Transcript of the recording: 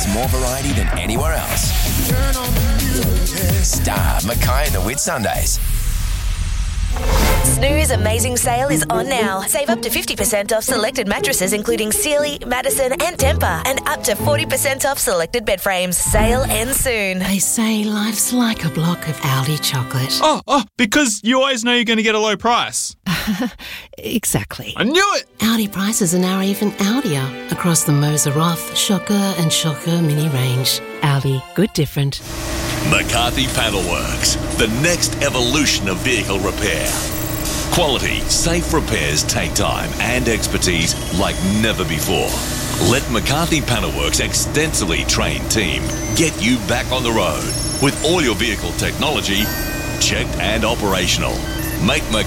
There's more variety than anywhere else. Star Mackay and the Whitsundays. Snooze Amazing Sale is on now. Save up to 50% off selected mattresses including Sealy, Madison and Tempur, and up to 40% off selected bed frames. Sale ends soon. They say life's like a block of Aldi chocolate. Oh, because you always know you're going to get a low price. Exactly. I knew it! Aldi prices are now even Aldier across the Moser Roth, Shocker and Shocker mini range. Aldi, good different. McCarthy Panelworks, the next evolution of vehicle repair. Quality, safe repairs take time and expertise like never before. Let McCarthy Panelworks' extensively trained team get you back on the road with all your vehicle technology checked and operational. Make